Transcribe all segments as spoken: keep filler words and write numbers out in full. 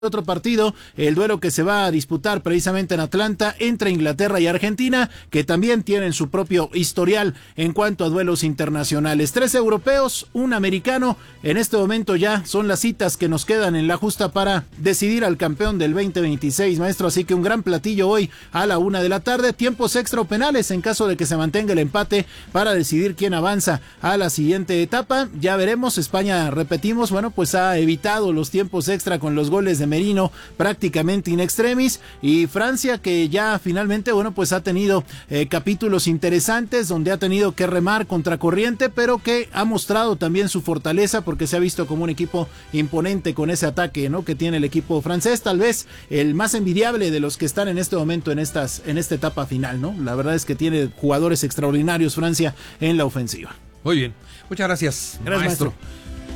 Otro partido, el duelo que se va a disputar precisamente en Atlanta entre Inglaterra y Argentina, que también tienen su propio historial en cuanto a duelos internacionales. Tres europeos, un americano. En este momento ya son las citas que nos quedan en la justa para decidir al campeón del veinte veintiséis, maestro. Así que un gran platillo hoy a la una de la tarde. Tiempos extra o penales en caso de que se mantenga el empate para decidir quién avanza a la siguiente etapa. Ya veremos. España, repetimos, bueno, pues ha evitado los tiempos extra con los goles de Merino prácticamente in extremis, y Francia, que ya finalmente, bueno, pues ha tenido eh, capítulos interesantes donde ha tenido que remar contracorriente, pero que ha mostrado también su fortaleza porque se ha visto como un equipo imponente con ese ataque, ¿no?, que tiene el equipo francés, tal vez el más envidiable de los que están en este momento en estas en esta etapa final, ¿no? La verdad es que tiene jugadores extraordinarios Francia en la ofensiva. Muy bien, muchas gracias, gracias maestro. maestro.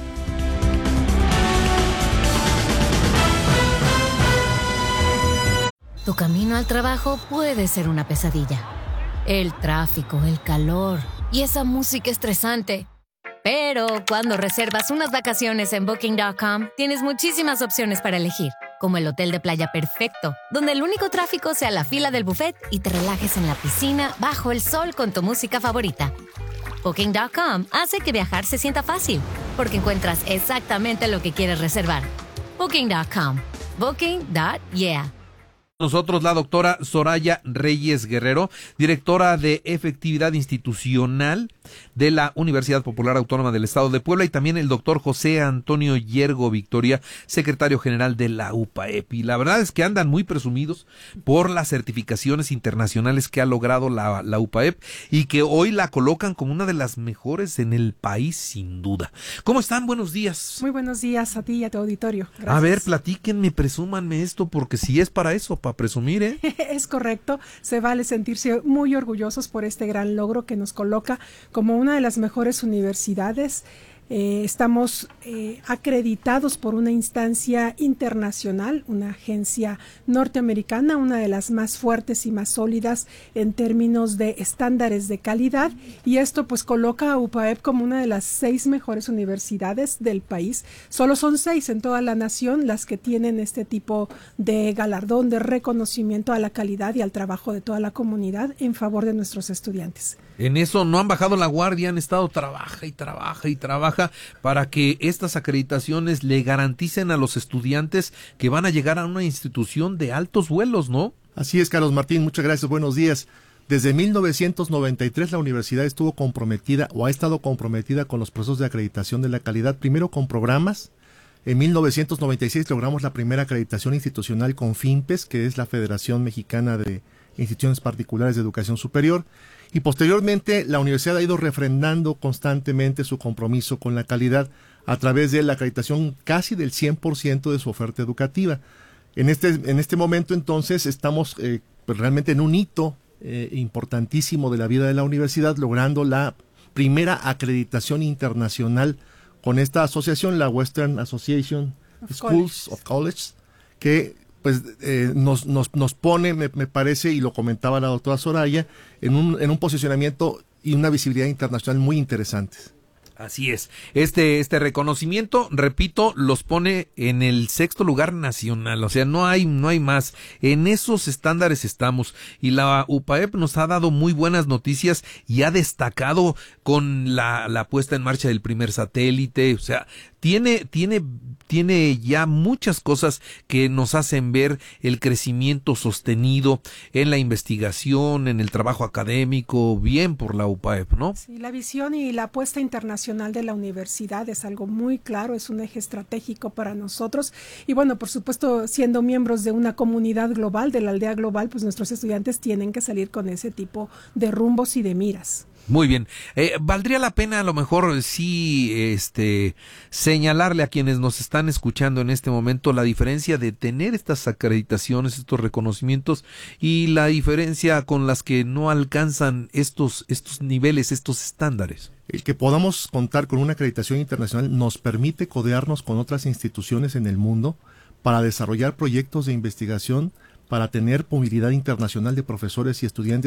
Tu camino al trabajo puede ser una pesadilla. El tráfico, el calor y esa música estresante. Pero cuando reservas unas vacaciones en Booking punto com, tienes muchísimas opciones para elegir, como el hotel de playa perfecto, donde el único tráfico sea la fila del buffet y te relajes en la piscina bajo el sol con tu música favorita. Booking punto com hace que viajar se sienta fácil, porque encuentras exactamente lo que quieres reservar. Booking punto com. Booking punto yeah. Nosotros la doctora Soraya Reyes Guerrero, directora de Efectividad Institucional de la Universidad Popular Autónoma del Estado de Puebla, y también el doctor José Antonio Yergo Victoria, secretario general de la U P A E P. Y la verdad es que andan muy presumidos por las certificaciones internacionales que ha logrado la, la U P A E P y que hoy la colocan como una de las mejores en el país, sin duda. ¿Cómo están? Buenos días. Muy buenos días a ti y a tu auditorio. Gracias. A ver, platíquenme, presúmanme esto, porque si es para eso, para presumir, ¿eh? Es correcto, se vale sentirse muy orgullosos por este gran logro que nos coloca como una de las mejores universidades. Eh, estamos eh, acreditados por una instancia internacional, una agencia norteamericana, una de las más fuertes y más sólidas en términos de estándares de calidad, y esto pues coloca a U P A E P como una de las seis mejores universidades del país. Solo son seis en toda la nación las que tienen este tipo de galardón, de reconocimiento a la calidad y al trabajo de toda la comunidad en favor de nuestros estudiantes. En eso no han bajado la guardia, han estado trabaja y trabaja y trabaja para que estas acreditaciones le garanticen a los estudiantes que van a llegar a una institución de altos vuelos, ¿no? Así es, Carlos Martín, muchas gracias, buenos días. Desde mil novecientos noventa y tres la universidad estuvo comprometida o ha estado comprometida con los procesos de acreditación de la calidad, primero con programas. En mil novecientos noventa y seis logramos la primera acreditación institucional con FINPES, que es la Federación Mexicana de Instituciones Particulares de Educación Superior. Y posteriormente la universidad ha ido refrendando constantemente su compromiso con la calidad a través de la acreditación casi del cien por ciento de su oferta educativa. En este, en este momento entonces estamos eh, pues realmente en un hito eh, importantísimo de la vida de la universidad, logrando la primera acreditación internacional con esta asociación, la Western Association of Schools of College, que pues eh, nos, nos, nos pone, me, me parece, y lo comentaba la doctora Soraya, en un, en un posicionamiento y una visibilidad internacional muy interesantes. Así es. Este, este reconocimiento, repito, los pone en el sexto lugar nacional. O sea, no hay, no hay más. En esos estándares estamos. Y la U P A E P nos ha dado muy buenas noticias y ha destacado con la, la puesta en marcha del primer satélite. O sea, tiene, tiene, tiene ya muchas cosas que nos hacen ver el crecimiento sostenido en la investigación, en el trabajo académico, bien por la U P A E P, ¿no? Sí, la visión y la apuesta internacional de la universidad es algo muy claro, es un eje estratégico para nosotros. Y bueno, por supuesto, siendo miembros de una comunidad global, de la aldea global, pues nuestros estudiantes tienen que salir con ese tipo de rumbos y de miras. Muy bien. Eh, valdría la pena a lo mejor sí este señalarle a quienes nos están escuchando en este momento la diferencia de tener estas acreditaciones, estos reconocimientos, y la diferencia con las que no alcanzan estos estos niveles, estos estándares. El que podamos contar con una acreditación internacional nos permite codearnos con otras instituciones en el mundo para desarrollar proyectos de investigación, para tener movilidad internacional de profesores y estudiantes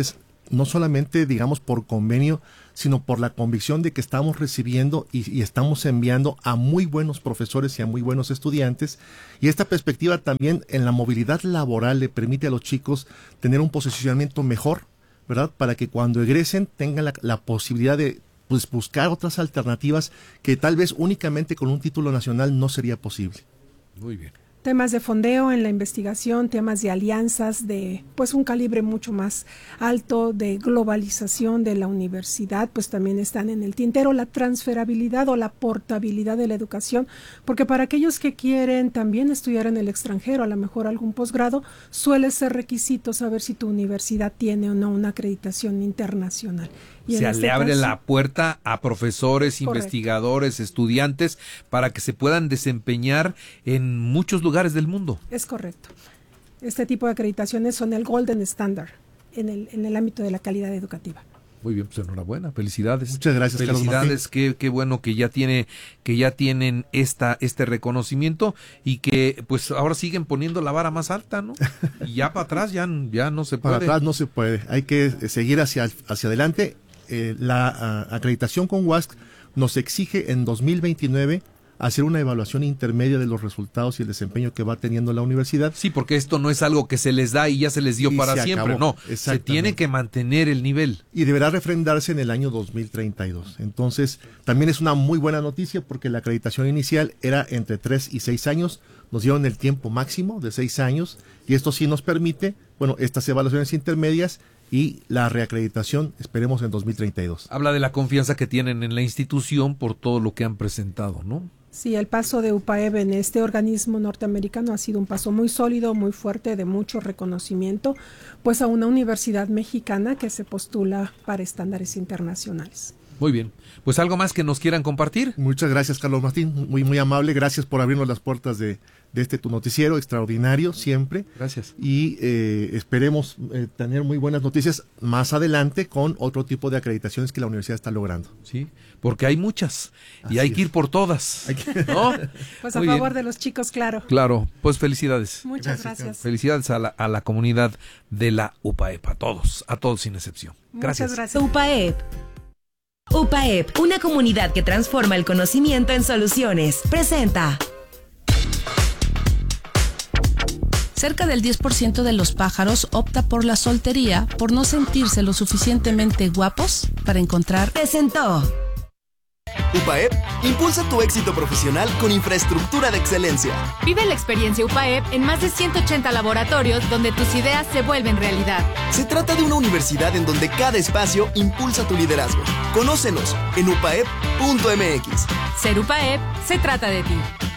no solamente, digamos, por convenio, sino por la convicción de que estamos recibiendo y, y estamos enviando a muy buenos profesores y a muy buenos estudiantes. Y esta perspectiva también en la movilidad laboral le permite a los chicos tener un posicionamiento mejor, ¿verdad? Para que cuando egresen tengan la, la posibilidad de pues, buscar otras alternativas que tal vez únicamente con un título nacional no sería posible. Muy bien. Temas de fondeo en la investigación, temas de alianzas, de pues un calibre mucho más alto, de globalización de la universidad, pues también están en el tintero. La transferabilidad o la portabilidad de la educación, porque para aquellos que quieren también estudiar en el extranjero, a lo mejor algún posgrado, suele ser requisito saber si tu universidad tiene o no una acreditación internacional. O sea, este le abre caso, la puerta a profesores, correcto. investigadores, estudiantes, para que se puedan desempeñar en muchos lugares del mundo. Es correcto. Este tipo de acreditaciones son el golden standard en el, en el ámbito de la calidad educativa. Muy bien, pues enhorabuena, felicidades. Muchas gracias, Carlos Felicidades, qué, qué bueno que ya tiene, que ya tienen esta, este reconocimiento y que pues ahora siguen poniendo la vara más alta, ¿no? Y ya para atrás ya, ya no se puede. Para atrás no se puede, hay que seguir hacia, hacia adelante. Eh, la uh, acreditación con W A S C nos exige en dos mil veintinueve hacer una evaluación intermedia de los resultados y el desempeño que va teniendo la universidad. Sí, porque esto no es algo que se les da y ya se les dio Y para se siempre, acabó. no, se tiene que mantener el nivel. Y deberá refrendarse en el año dos mil treinta y dos. Entonces, también es una muy buena noticia porque la acreditación inicial era entre tres y seis años, nos dieron el tiempo máximo de seis años y esto sí nos permite, bueno, estas evaluaciones intermedias y la reacreditación esperemos en dos mil treinta y dos. Habla de la confianza que tienen en la institución por todo lo que han presentado, ¿no? Sí, el paso de U P A E B en este organismo norteamericano ha sido un paso muy sólido, muy fuerte, de mucho reconocimiento, pues a una universidad mexicana que se postula para estándares internacionales. Muy bien. Pues algo más que nos quieran compartir. Muchas gracias, Carlos Martín, muy muy amable, gracias por abrirnos las puertas de, de este tu noticiero, extraordinario siempre. Gracias. Y eh, esperemos eh, tener muy buenas noticias más adelante con otro tipo de acreditaciones que la universidad está logrando. Sí, porque hay muchas y Así hay es. que ir por todas. Hay que- ¿No? Pues a Muy favor bien. de los chicos, claro. Claro, pues felicidades. Muchas Gracias, gracias. Felicidades a la, a la comunidad de la U P A E P, a todos, a todos sin excepción. Gracias. Muchas gracias. U P A E P. U P A E P, una comunidad que transforma el conocimiento en soluciones. Presenta. Cerca del diez por ciento de los pájaros opta por la soltería por no sentirse lo suficientemente guapos para encontrar. Presentó. U P A E P impulsa tu éxito profesional con infraestructura de excelencia. Vive la experiencia U P A E P en más de ciento ochenta laboratorios donde tus ideas se vuelven realidad. Se trata de una universidad en donde cada espacio impulsa tu liderazgo. Conócenos en u p a e p punto m x. Ser U P A E P se trata de ti.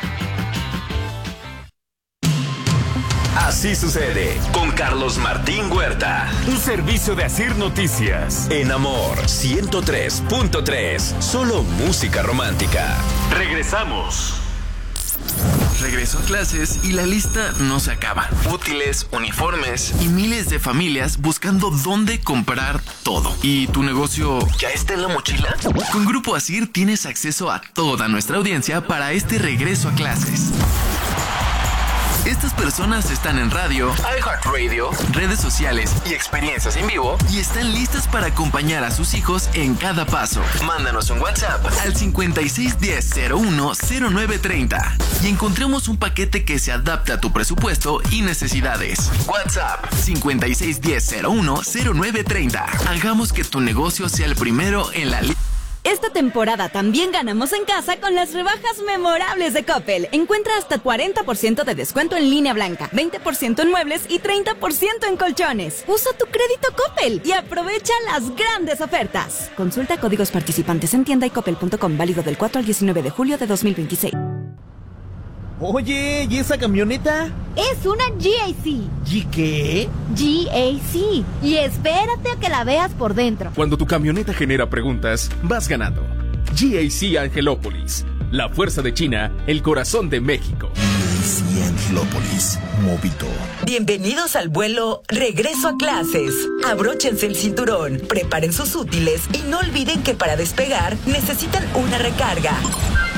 Así sucede con Carlos Martín Huerta. Un servicio de Asir Noticias. En Amor ciento tres punto tres. Solo música romántica. Regresamos. Regreso a clases y la lista no se acaba. Útiles, uniformes y miles de familias buscando dónde comprar todo. ¿Y tu negocio ya está en la mochila? Con Grupo Asir tienes acceso a toda nuestra audiencia para este regreso a clases. Estas personas están en radio, iHeartRadio, redes sociales y experiencias en vivo y están listas para acompañar a sus hijos en cada paso. Mándanos un WhatsApp al cincuenta y seis diez cero uno cero nueve treinta y encontremos un paquete que se adapte a tu presupuesto y necesidades. WhatsApp cincuenta y seis diez cero uno cero nueve treinta. Hagamos que tu negocio sea el primero en la lista. Esta temporada también ganamos en casa con las rebajas memorables de Coppel. Encuentra hasta cuarenta por ciento de descuento en línea blanca, veinte por ciento en muebles y treinta por ciento en colchones. Usa tu crédito Coppel y aprovecha las grandes ofertas. Consulta códigos participantes en tienda y coppel punto com, válido del cuatro al diecinueve de julio de dos mil veintiséis. Oye, ¿y esa camioneta? Es una G A C. ¿G qué? G A C. Y espérate a que la veas por dentro. Cuando tu camioneta genera preguntas, vas ganando. G A C Angelópolis. La fuerza de China, el corazón de México. G A C Angelópolis. Móvito. Bienvenidos al vuelo Regreso a Clases. Abróchense el cinturón, preparen sus útiles y no olviden que para despegar necesitan una recarga.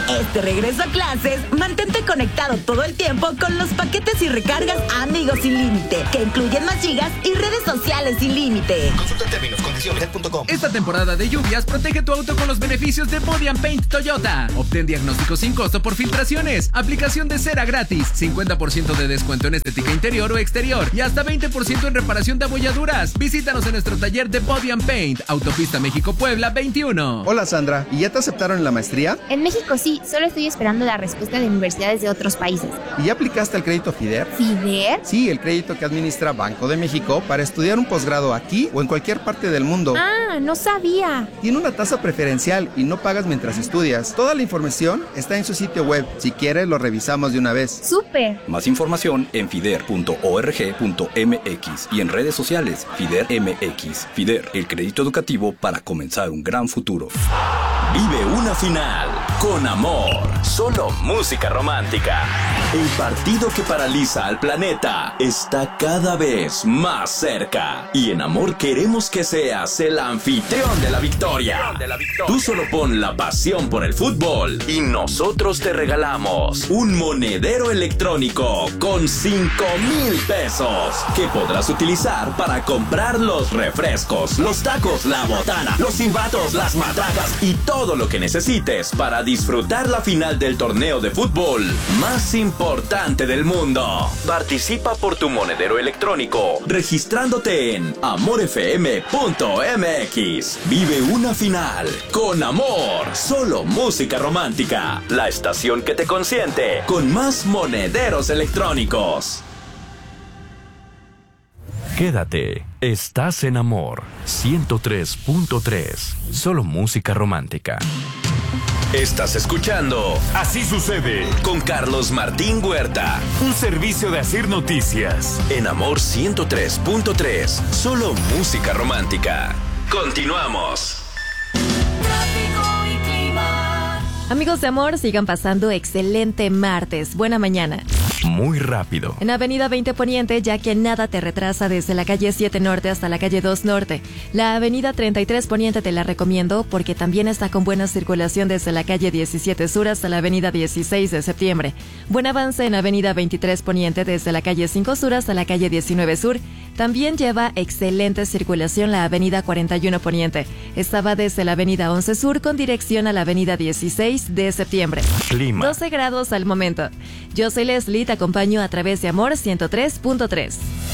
Este regreso a clases, mantente conectado todo el tiempo con los paquetes y recargas Amigos sin límite, que incluyen más gigas y redes sociales sin límite. Consulta términos, condiciones punto com. Esta temporada de lluvias, protege tu auto con los beneficios de Body and Paint Toyota. Obtén diagnóstico sin costo por filtraciones, aplicación de cera gratis, cincuenta por ciento de descuento en estética interior o exterior y hasta veinte por ciento en reparación de abolladuras. Visítanos en nuestro taller de Body and Paint, Autopista México-Puebla veintiuno. Hola Sandra, ¿y ya te aceptaron en la maestría? En México sí, solo estoy esperando la respuesta de universidades de otros países. ¿Y ya aplicaste el crédito FIDER? ¿FIDER? Sí, el crédito que administra Banco de México para estudiar un posgrado aquí o en cualquier parte del mundo. Ah, no sabía. Tiene una tasa preferencial y no pagas mientras estudias. Toda la información está en su sitio web. Si quieres, lo revisamos de una vez. ¡Súper! Más información en fider punto org punto mx y en redes sociales FIDER M X. FIDER, el crédito educativo para comenzar un gran futuro. Vive una final con amor. Solo música romántica. El partido que paraliza al planeta está cada vez más cerca. Y en Amor queremos que seas el anfitrión de la victoria. Tú solo pon la pasión por el fútbol y nosotros te regalamos un monedero electrónico con cinco mil pesos que podrás utilizar para comprar los refrescos, los tacos, la botana, los silbatos, las matracas y todo lo que necesites para disfrutar la final del torneo de fútbol más importante del mundo. Participa por tu monedero electrónico registrándote en amor f m punto m x. Vive una final con amor. Solo música romántica. La estación que te consiente con más monederos electrónicos. Quédate, estás en Amor ciento tres punto tres. Solo música romántica. Estás escuchando Así Sucede con Carlos Martín Huerta. Un servicio de Asir Noticias. En Amor ciento tres punto tres. Solo música romántica. Continuamos. Amigos de Amor, sigan pasando excelente martes. Buena mañana. Muy rápido. En Avenida veinte Poniente, ya que nada te retrasa desde la calle siete Norte hasta la calle dos Norte. La Avenida treinta y tres Poniente te la recomiendo porque también está con buena circulación desde la calle diecisiete Sur hasta la Avenida dieciséis de Septiembre. Buen avance en Avenida veintitrés Poniente desde la calle cinco Sur hasta la calle diecinueve Sur. También lleva excelente circulación la Avenida cuarenta y uno Poniente. Esta va desde la Avenida once Sur con dirección a la Avenida dieciséis de Septiembre. Clima. doce grados al momento. Yo soy Leslie, te acompaño a través de Amor ciento tres punto tres.